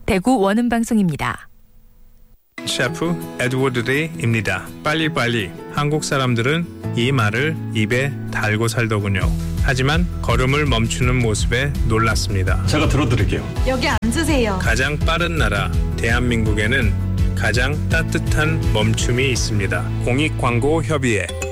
대구 원음방송입니다. 셰프 에드워드 데이입니다. 빨리빨리. 한국 사람들은 이 말을 입에 달고 살더군요. 하지만 걸음을 멈추는 모습에 놀랐습니다. 제가 들어드릴게요. 여기 앉으세요. 가장 빠른 나라 대한민국에는 가장 따뜻한 멈춤이 있습니다. 공익광고협의회